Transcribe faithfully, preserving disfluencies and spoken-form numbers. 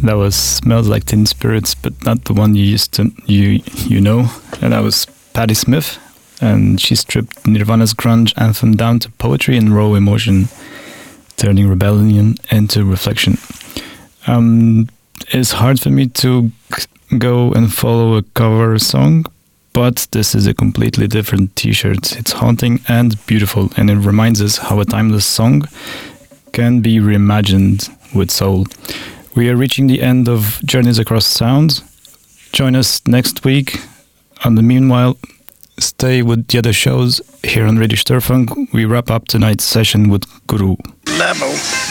That was Smells Like Teen Spirits, but not the one you used to you you know. And that was Patti Smith, and she stripped Nirvana's grunge anthem down to poetry and raw emotion, turning rebellion into reflection. Um, it's hard for me to go and follow a cover song, but this is a completely different t-shirt. It's haunting and beautiful, and it reminds us how a timeless song can be reimagined with soul. We are reaching the end of Journeys Across Sound. Join us next week. And the meanwhile, stay with the other shows here on Radio Störfunk. We wrap up tonight's session with Guru. Level.